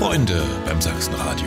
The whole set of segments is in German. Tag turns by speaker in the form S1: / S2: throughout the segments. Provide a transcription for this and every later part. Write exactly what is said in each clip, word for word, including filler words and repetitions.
S1: Freunde beim Sachsenradio.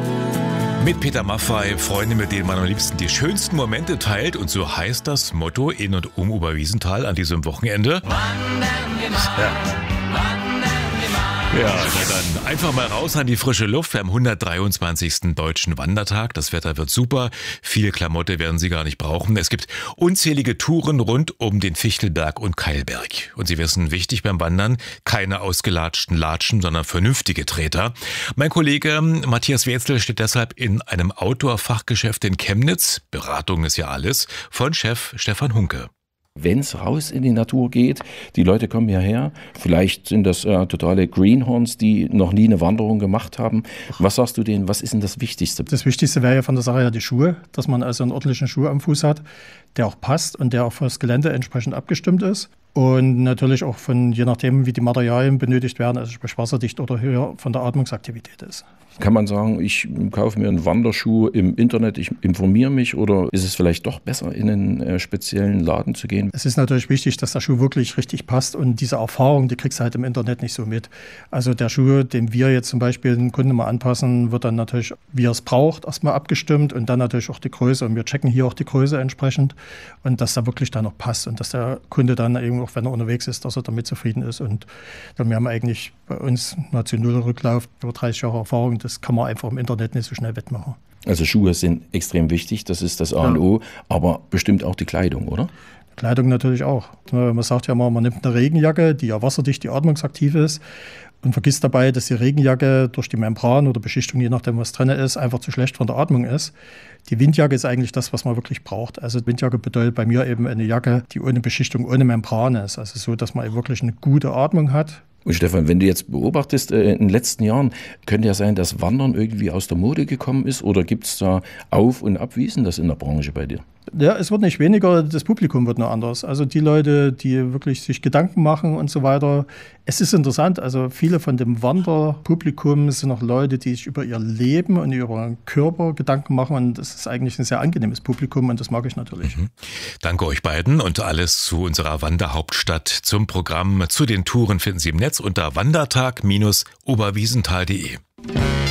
S1: Mit Peter Maffay, Freunde, mit denen man am liebsten die schönsten Momente teilt. Und so heißt das Motto in und um Oberwiesenthal an diesem Wochenende.
S2: Wandern wir mal,
S1: Ja.
S2: wandern wir mal.
S1: Ja, na dann einfach mal raus an die frische Luft. Wir haben hundertdreiundzwanzigsten Deutschen Wandertag. Das Wetter wird super. Viel Klamotte werden Sie gar nicht brauchen. Es gibt unzählige Touren rund um den Fichtelberg und Keilberg. Und Sie wissen, wichtig beim Wandern, keine ausgelatschten Latschen, sondern vernünftige Treter. Mein Kollege Matthias Wetzel steht deshalb in einem Outdoor-Fachgeschäft in Chemnitz. Beratung ist ja alles. Von Chef Stefan Hunke.
S3: Wenn es raus in die Natur geht, die Leute kommen hierher, vielleicht sind das äh, totale Greenhorns, die noch nie eine Wanderung gemacht haben. Was sagst du denen, was ist denn das Wichtigste?
S4: Das Wichtigste wäre ja von der Sache her die Schuhe, dass man also einen ordentlichen Schuh am Fuß hat, der auch passt und der auch für das Gelände entsprechend abgestimmt ist. Und natürlich auch von, je nachdem, wie die Materialien benötigt werden, also sprich wasserdicht oder höher von der Atmungsaktivität ist.
S3: Kann man sagen, ich kaufe mir einen Wanderschuh im Internet, ich informiere mich, oder ist es vielleicht doch besser, in einen äh, speziellen Laden zu gehen?
S4: Es ist natürlich wichtig, dass der Schuh wirklich richtig passt und diese Erfahrung, die kriegst du halt im Internet nicht so mit. Also der Schuh, den wir jetzt zum Beispiel den Kunden mal anpassen, wird dann natürlich, wie er es braucht, erstmal abgestimmt und dann natürlich auch die Größe. Und wir checken hier auch die Größe entsprechend und dass da wirklich dann noch passt und dass der Kunde dann eben auch, wenn er unterwegs ist, dass er damit zufrieden ist. Und wir haben eigentlich bei uns national Rücklauf über dreißig Jahre Erfahrung. Das kann man einfach im Internet nicht so schnell wettmachen.
S3: Also Schuhe sind extrem wichtig, das ist das A und O, aber bestimmt auch die Kleidung, oder?
S4: Kleidung natürlich auch. Man sagt ja mal, man nimmt eine Regenjacke, die ja wasserdicht, die atmungsaktiv ist und vergisst dabei, dass die Regenjacke durch die Membran oder Beschichtung, je nachdem was drin ist, einfach zu schlecht von der Atmung ist. Die Windjacke ist eigentlich das, was man wirklich braucht. Also Windjacke bedeutet bei mir eben eine Jacke, die ohne Beschichtung, ohne Membran ist. Also so, dass man eben wirklich eine gute Atmung hat.
S3: Und Stefan, wenn du jetzt beobachtest, äh, in den letzten Jahren, könnte ja sein, dass Wandern irgendwie aus der Mode gekommen ist, oder gibt es da Auf- und Ab? Wie ist denn das in der Branche bei dir?
S4: Ja, es wird nicht weniger, das Publikum wird nur anders. Also die Leute, die wirklich sich Gedanken machen und so weiter. Es ist interessant, also viele von dem Wanderpublikum sind auch Leute, die sich über ihr Leben und über ihren Körper Gedanken machen, und das ist eigentlich ein sehr angenehmes Publikum und das mag ich natürlich.
S1: Mhm. Danke euch beiden, und alles zu unserer Wanderhauptstadt, zum Programm, zu den Touren finden Sie im Netz unter wandertag Bindestrich oberwiesenthal punkt de.